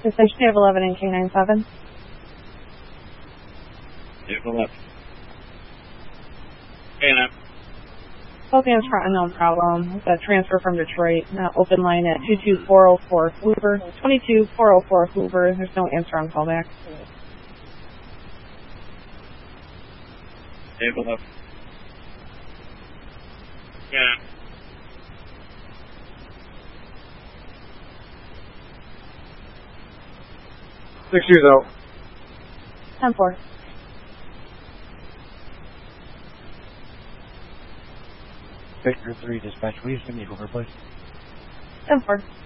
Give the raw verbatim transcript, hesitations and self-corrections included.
Station eight eleven and K nine seven. eight eleven. K nine. Both answer unknown problem. It's a transfer from Detroit. Uh, open line at two two four oh four Hoover. twenty-two four oh four Hoover. There's no answer on callback. eight eleven. K nine. Six years out. ten four. Victor three dispatch, will you send me over, please? ten four.